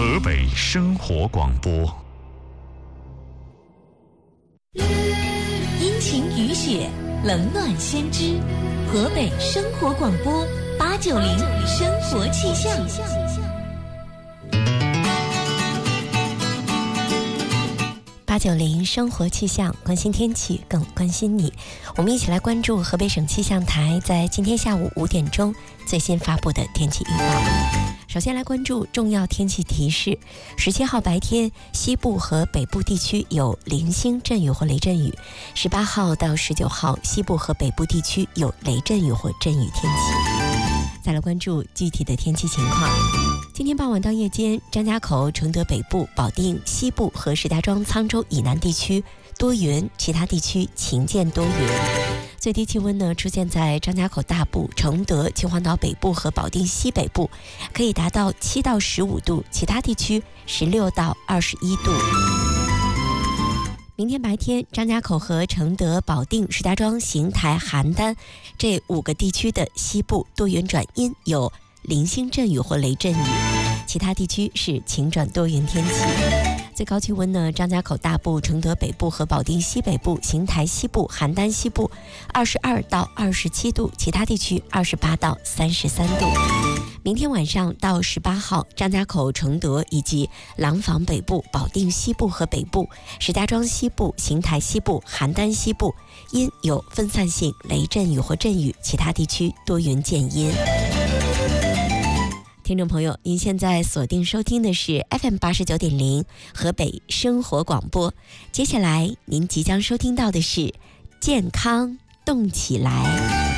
河北生活广播。 阴晴雨雪，冷暖先知。河北生活广播890生活气象。890生活气象，关心天气，更关心你。我们一起来关注河北省气象台在今天下午5点钟最新发布的天气预报。首先来关注重要天气提示：17号白天，西部和北部地区有零星阵雨或雷阵雨；18号到19号，西部和北部地区有雷阵雨或阵雨天气。再来关注具体的天气情况。今天傍晚到夜间，张家口、承德北部、保定西部和石家庄、沧州以南地区多云，其他地区晴间多云。最低气温呢出现在张家口大部、承德、秦皇岛北部和保定西北部，可以达到7到15度，其他地区16到21度。明天白天，张家口和承德、保定、石家庄、邢台、邯郸这5个地区的西部多云转阴，有零星阵雨或雷阵雨，其他地区是晴转多云天气。最高气温呢，张家口大部、承德北部和保定西北部、邢台西部、邯郸西部22到27度，其他地区28到33度。明天晚上到18号，张家口、承德以及廊坊北部、保定西部和北部、石家庄西部、邢台西部、邯郸西部阴有分散性雷阵雨或阵雨，其他地区多云见阴。听众朋友，您现在锁定收听的是 FM 89.0河北生活广播。接下来您即将收听到的是健康动起来。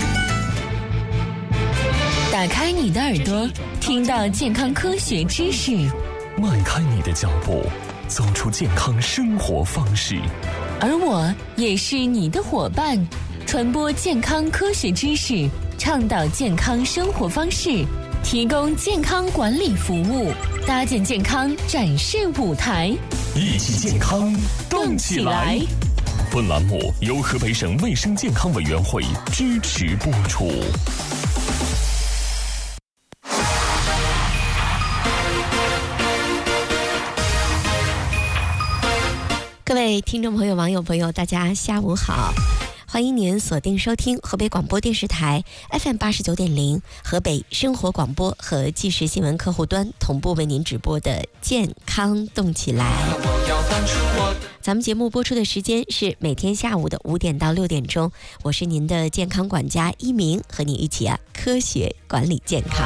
打开你的耳朵，听到健康科学知识； 迈开你的脚步，走出健康生活方式。 而我也是你的伙伴，传播健康科学知识，倡导健康生活方式，提供健康管理服务，搭建健康展示舞台， 一起健康动起来。本栏目由河北省卫生健康委员会支持播出。 各位听众朋友、网友朋友，大家下午好。欢迎您锁定收听河北广播电视台 FM 89.0河北生活广播和即时新闻客户端同步为您直播的健康动起来。咱们节目播出的时间是每天下午的5点到6点钟，我是您的健康管家一鸣，和你一起科学管理健康。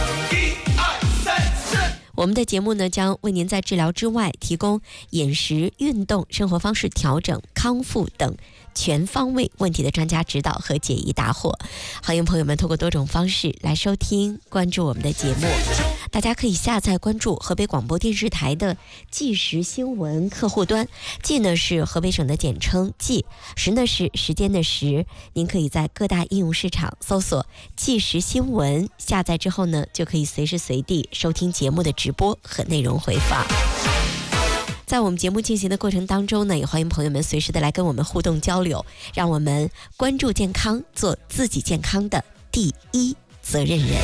我们的节目呢，将为您在治疗之外提供饮食、运动、生活方式调整、康复等全方位问题的专家指导和解疑答惑。欢迎朋友们通过多种方式来收听、关注我们的节目。大家可以下载关注河北广播电视台的即时新闻客户端，即呢是河北省的简称即，时呢是时间的时。您可以在各大应用市场搜索即时新闻，下载之后呢，就可以随时随地收听节目的直播和内容回放。在我们节目进行的过程当中呢，也欢迎朋友们随时的来跟我们互动交流，让我们关注健康，做自己健康的第一责任人。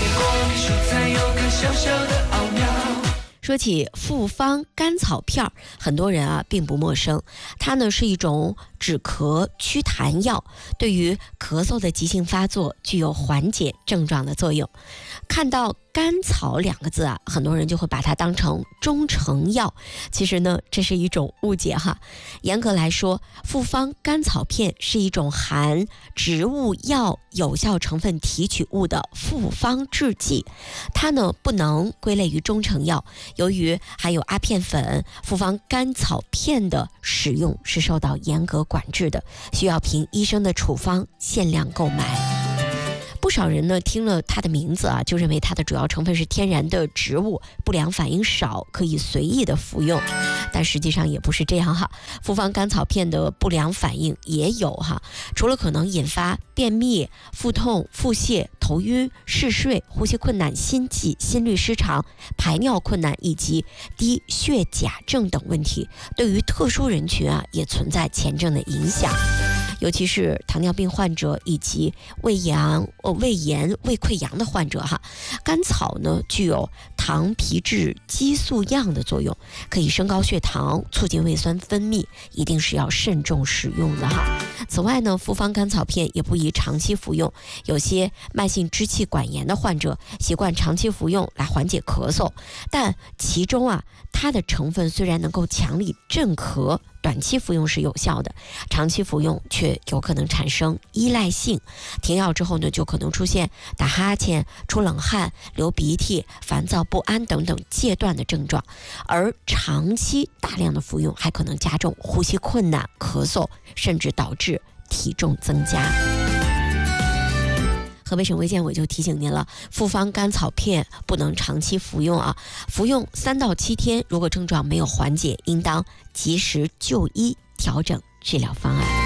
说起复方甘草片，很多人并不陌生。它呢是一种止咳祛痰药，对于咳嗽的急性发作具有缓解症状的作用。看到甘草2个字很多人就会把它当成中成药，其实呢这是一种误解哈。严格来说，复方甘草片是一种含植物药有效成分提取物的复方制剂，它呢不能归类于中成药。由于含有阿片粉，复方甘草片的使用是受到严格管制的，需要凭医生的处方限量购买。不少人呢听了它的名字就认为它的主要成分是天然的植物，不良反应少，可以随意的服用。但实际上也不是这样哈。复方甘草片的不良反应也有哈，除了可能引发便秘、腹痛、腹泻、头晕、嗜睡、呼吸困难、心悸、心律失常、排尿困难以及低血钾症等问题，对于特殊人群也存在前症的影响。 尤其是糖尿病患者以及胃炎、胃溃疡的患者哈。甘草呢具有糖皮质激素样的作用，可以升高血糖，促进胃酸分泌，一定是要慎重使用的哈。此外呢，复方甘草片也不宜长期服用，有些慢性支气管炎的患者习惯长期服用来缓解咳嗽，但其中它的成分虽然能够强力镇咳，短期服用是有效的，长期服用却有可能产生依赖性。停药之后呢，就可能出现打哈欠、出冷汗、流鼻涕、烦躁不安等等戒断的症状，而长期大量的服用还可能加重呼吸困难、咳嗽，甚至导致体重增加。河北省卫健委就提醒您了，复方甘草片不能长期服用服用3到7天，如果症状没有缓解，应当及时就医，调整治疗方案。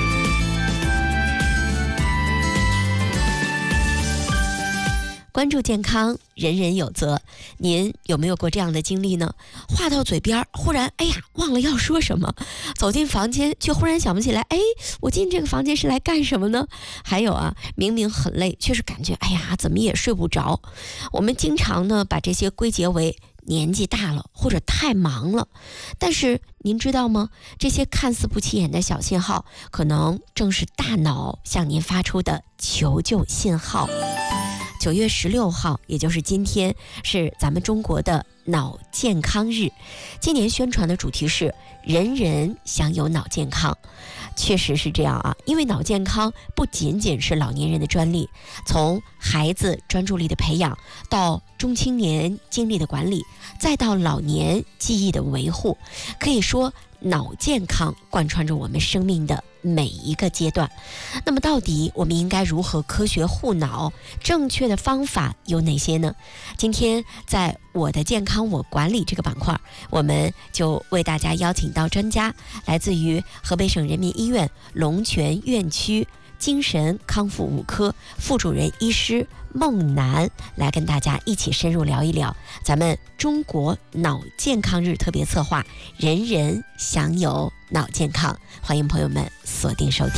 关注健康，人人有责。您有没有过这样的经历呢？话到嘴边，忽然忘了要说什么，走进房间却忽然想不起来，我进这个房间是来干什么呢？还有明明很累，却是感觉怎么也睡不着。我们经常呢把这些归结为年纪大了或者太忙了，但是您知道吗？这些看似不起眼的小信号，可能正是大脑向您发出的求救信号。9月16号，也就是今天，是咱们中国的脑健康日。今年宣传的主题是人人享有脑健康。确实是这样因为脑健康不仅仅是老年人的专利，从孩子专注力的培养，到中青年精力的管理，再到老年记忆的维护，可以说脑健康贯穿着我们生命的每一个阶段。那么到底我们应该如何科学护脑？正确的方法有哪些呢？今天在我的健康我管理这个板块，我们就为大家邀请到专家，来自于河北省人民医院龙泉院区精神康复5科副主任医师孟楠，来跟大家一起深入聊一聊咱们中国脑健康日特别策划，人人享有脑健康。欢迎朋友们锁定收听。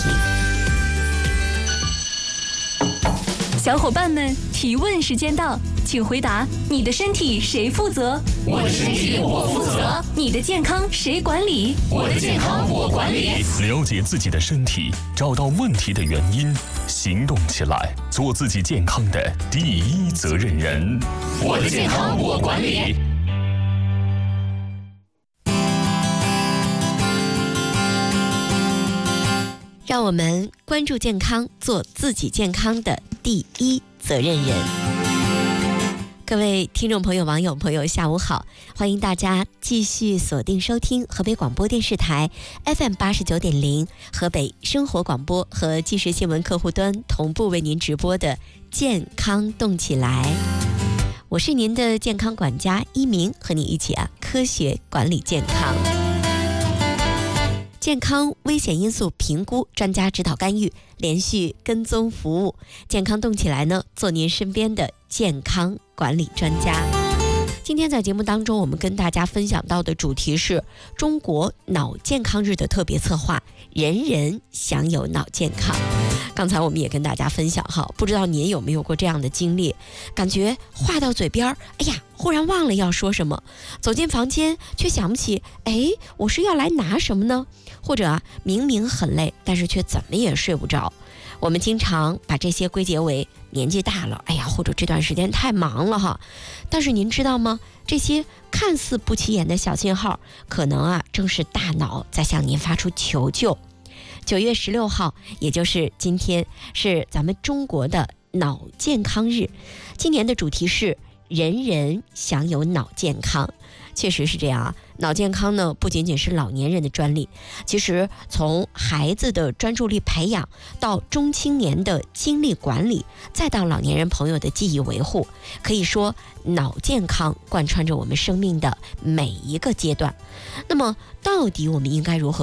小伙伴们，提问时间到，请回答：你的身体谁负责？ 我的身体我负责。 你的健康谁管理？ 我的健康我管理。了解自己的身体，找到问题的原因，行动起来，做自己健康的第一责任人。我的健康我管理。 让我们关注健康，做自己健康的第一责任人。各位听众朋友、网友朋友，下午好！欢迎大家继续锁定收听河北广播电视台 FM89.0 河北生活广播和即时新闻客户端同步为您直播的健康动起来。我是您的健康管家一鸣，和你一起科学管理健康。健康危险因素评估、专家指导干预、连续跟踪服务，健康动起来呢，做您身边的健康管理专家。今天在节目当中，我们跟大家分享到的主题是中国脑健康日的特别策划，人人享有脑健康。刚才我们也跟大家分享不知道您有没有过这样的经历，感觉话到嘴边，忽然忘了要说什么，走进房间却想不起，我是要来拿什么呢？或者明明很累，但是却怎么也睡不着。我们经常把这些归结为年纪大了，或者这段时间太忙了但是您知道吗？这些看似不起眼的小信号，可能正是大脑在向您发出求救。9月16号，也就是今天，是咱们中国的脑健康日。今年的主题是人人享有脑健康。确实是这样脑健康呢不仅仅是老年人的专利，其实从孩子的专注力培养，到中青年的精力管理，再到老年人朋友的记忆维护，可以说脑健康贯穿着我们生命的每一个阶段。那么到底我们应该如何